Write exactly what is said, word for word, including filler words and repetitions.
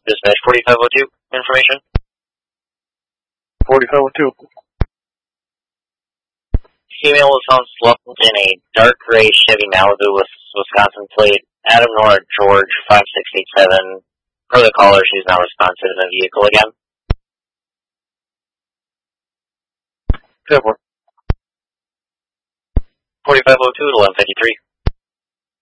Dispatch forty-five oh two, information. forty-five oh two. Female was found slumped in a dark gray Chevy Malibu with Wisconsin plate. Adam Nora George, five six eight seven. Per the caller, she's now responsive in the vehicle again. ten four. forty-five oh two to eleven fifty-three.